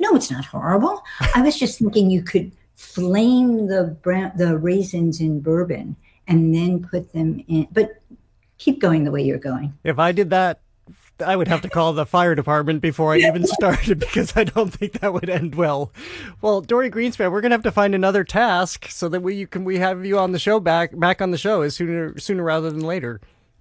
No, it's not horrible. I was just thinking you could flame the raisins in bourbon and then put them in. But keep going the way you're going. If I did that, I would have to call the fire department before I even started because I don't think that would end well. Well, Dorie Greenspan, we're gonna have to find another task so that we have you on the show back on the show as sooner rather than later.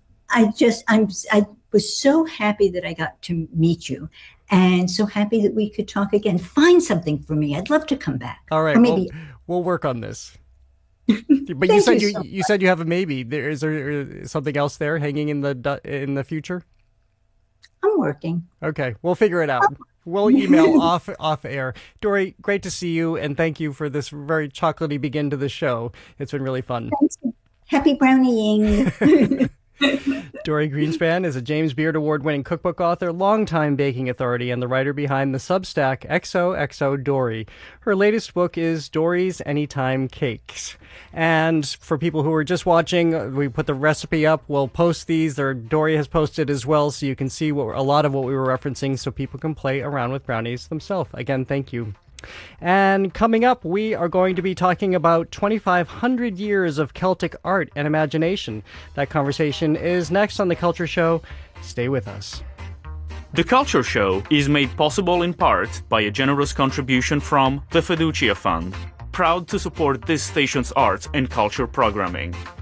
I was so happy that I got to meet you, and so happy that we could talk again. Find something for me. I'd love to come back. All right, or maybe we'll work on this. But you said you have a maybe. Is there something else there hanging in the future? I'm working. Okay, we'll figure it out. We'll email off air. Dorie, great to see you, and thank you for this very chocolatey begin to the show. It's been really fun. Thanks. Happy brownieing. Dorie Greenspan is a James Beard Award-winning cookbook author, longtime baking authority, and the writer behind the Substack XOXO Dorie. Her latest book is Dorie's Anytime Cakes. And for people who are just watching, we put the recipe up. We'll post these. Dorie has posted as well, so you can see a lot of what we were referencing, so people can play around with brownies themselves. Again, thank you. And coming up, we are going to be talking about 2,500 years of Celtic art and imagination. That conversation is next on The Culture Show. Stay with us. The Culture Show is made possible in part by a generous contribution from the Fiducia Fund, proud to support this station's arts and culture programming.